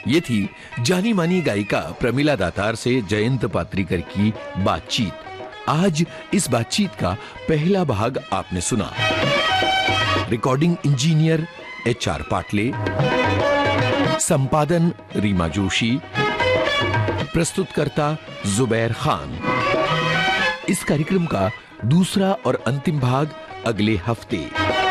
ये थी जानी मानी गायिका प्रमिला दातार से जयंत पात्रीकर की बातचीत। आज इस बातचीत का पहला भाग आपने सुना। रिकॉर्डिंग इंजीनियर HR पाटले, संपादन रीमा जोशी, प्रस्तुतकर्ता जुबैर खान। इस कार्यक्रम का दूसरा और अंतिम भाग अगले हफ्ते।